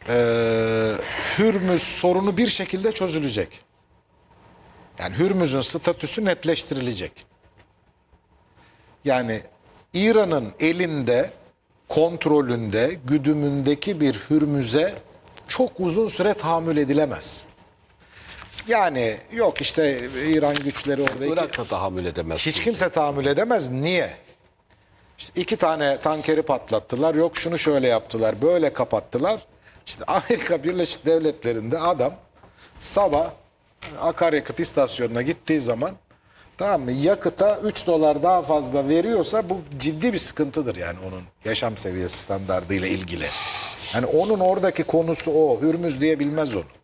Hürmüz sorunu bir şekilde çözülecek. Yani Hürmüz'ün statüsü netleştirilecek. Yani İran'ın elinde, kontrolünde, güdümündeki bir Hürmüz'e çok uzun süre tahammül edilemez. Yani yok işte İran güçleri oradaki... Irak'ta tahammül edemez. Hiç çünkü. kimse tahammül edemez. Niye? İşte 2 tane tankeri patlattılar. Yok şunu şöyle yaptılar. Böyle kapattılar. İşte Amerika Birleşik Devletleri'nde adam sabah akaryakıt istasyonuna gittiği zaman, tamam mı, yakıta 3 dolar daha fazla veriyorsa bu ciddi bir sıkıntıdır yani onun yaşam seviyesi standardıyla ilgili. Yani onun oradaki konusu o. Hürmüz diyebilmez onu.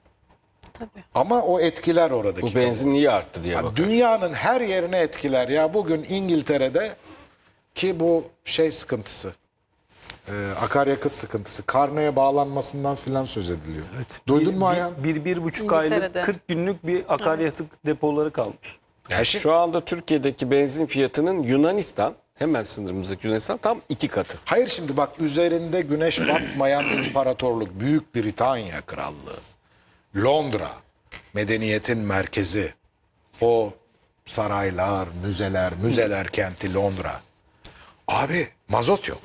Tabii. Ama o etkiler oradaki. Bu benzin niye arttı diye Ya bakar. dünyanın her yerine etkiler. Ya bugün İngiltere'de ki bu şey sıkıntısı, akaryakıt sıkıntısı, karneye bağlanmasından filan söz ediliyor. Duydun mu Ayhan? 1,5 aylık İngiltere'de. 40 günlük bir akaryakıt depoları kalmış. Yani şu anda Türkiye'deki benzin fiyatının Yunanistan, hemen sınırımızdaki Yunanistan tam 2 katı. Hayır, şimdi bak, üzerinde güneş batmayan imparatorluk, Büyük Britanya Krallığı, Londra, medeniyetin merkezi, o saraylar, müzeler kenti Londra. Abi mazot yok.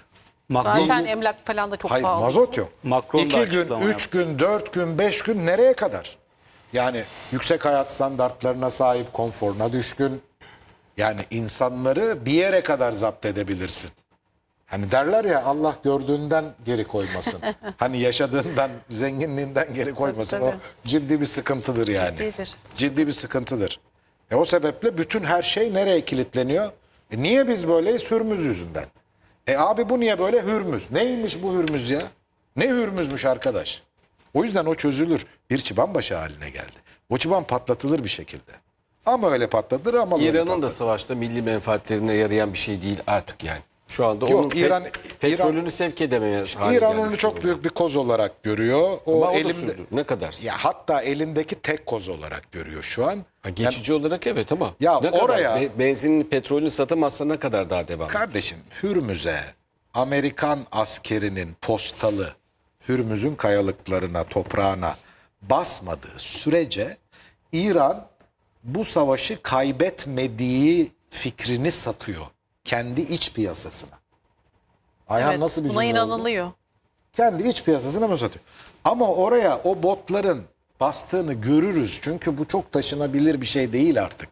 Zaten emlak falan da çok Hayır, pahalı. mazot yok. Macron da 2 gün, açıklama 3 gün, 4 gün, 5 gün nereye kadar? Yani yüksek hayat standartlarına sahip, konforuna düşkün. Yani insanları bir yere kadar zapt edebilirsin. Hani derler ya, Allah gördüğünden geri koymasın. Hani yaşadığından, zenginliğinden geri koymasın. Tabii, O ciddi bir sıkıntıdır yani. Ciddidir. Ciddi bir sıkıntıdır. O sebeple bütün her şey nereye kilitleniyor? Niye biz böyleyiz? Hürmüz yüzünden. Abi bu niye böyle? Hürmüz. Neymiş bu Hürmüz ya? Ne Hürmüzmüş arkadaş? O yüzden o çözülür. Bir çıban başı haline geldi. O çıban patlatılır bir şekilde. Ama öyle patlatılır ama böyle İran'ın da patlatılır. savaşta milli menfaatlerine yarayan bir şey değil artık yani. Şu anda Yok, onun petrolünü İran- sevk edemeye haline İran gelmiş onu çok durumda. büyük bir koz olarak görüyor. Ama o da elimde, sürdü. Ne kadar? ya hatta elindeki tek koz olarak görüyor şu an. Ha, geçici olarak evet ama Ya ne oraya- kadar benzinin petrolünü satamazsa ne kadar daha devam eder? Kardeşim, Hürmüz'e Amerikan askerinin postalı Hürmüz'ün kayalıklarına, toprağına basmadığı sürece İran bu savaşı kaybetmediği fikrini satıyor kendi iç piyasasına. Ayhan, Evet, nasıl bir buna cümle oldu? inanılıyor. Kendi iç piyasasına mı satıyor? Ama oraya o botların bastığını görürüz. Çünkü bu çok taşınabilir bir şey değil artık.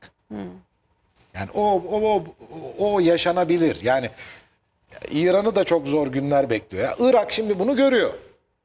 Yani o yaşanabilir. Yani İran'ı da çok zor günler bekliyor. Ya Irak şimdi bunu görüyor.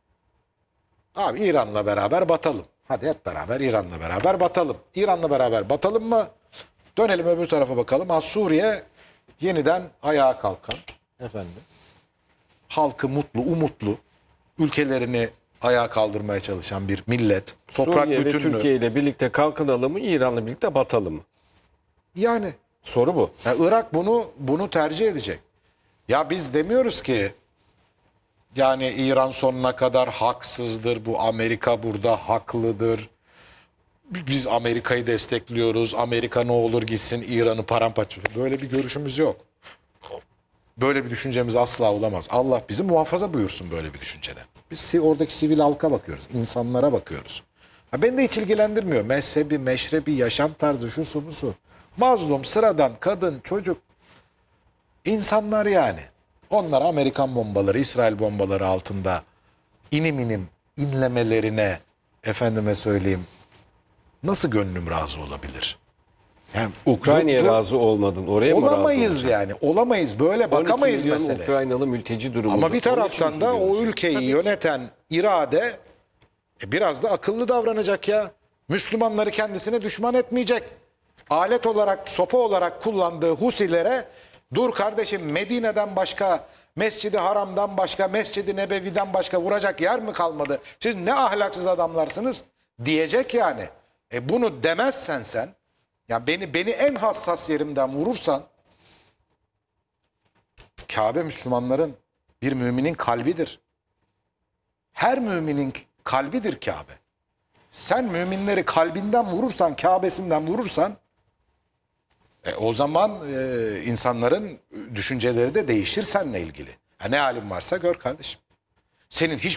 Abi İran'la beraber batalım. Hadi hep beraber İran'la beraber batalım. İran'la beraber batalım mı? Dönelim öbür tarafa bakalım. Ha, Suriye yeniden ayağa kalkan, efendim, halkı mutlu, umutlu, ülkelerini ayağa kaldırmaya çalışan bir millet. Toprak Suriye ve bütünlüğü. Türkiye ile birlikte kalkınalım mı, İran'la birlikte batalım mı? Yani Soru bu. ya Irak bunu tercih edecek. Ya biz demiyoruz ki yani İran sonuna kadar haksızdır, bu Amerika burada haklıdır. Biz Amerika'yı destekliyoruz. Amerika ne olur gitsin İran'ı paramparça. Böyle bir görüşümüz yok. Böyle bir düşüncemiz asla olamaz. Allah bizi muhafaza buyursun böyle bir düşünceden. Biz oradaki sivil halka bakıyoruz, insanlara bakıyoruz. Ha, beni de hiç ilgilendirmiyor. Mezhebi, meşrebi, yaşam tarzı, şu su bu su. Mazlum, sıradan, kadın, çocuk, insanlar yani. Onlar Amerikan bombaları, İsrail bombaları altında inim inim inlemelerine, efendime söyleyeyim, nasıl gönlüm razı olabilir? Yani Ukrayna'ya bu- razı olmadın. Oraya mı razı olamayız olacaksın? yani. Olamayız. Böyle 12 bakamayız milyon mesele. Ukraynalı mülteci durumunda. Ama bir Onun için taraftan da o üzülüyoruz. ülkeyi yöneten irade biraz da akıllı davranacak ya. Müslümanları kendisine düşman etmeyecek. Alet olarak, sopa olarak kullandığı Husilere, dur kardeşim, Medine'den başka, Mescid-i Haram'dan başka, Mescid-i Nebevi'den başka vuracak yer mi kalmadı? Siz ne ahlaksız adamlarsınız diyecek yani. Bunu demezsen sen, ya beni en hassas yerimden vurursan, Kabe Müslümanların, bir müminin kalbidir. Her müminin kalbidir Kabe. Sen müminleri kalbinden vurursan, Kabe'sinden vurursan, o zaman insanların düşünceleri de değişir seninle ilgili. Ha, ne halin varsa gör kardeşim. Senin hiç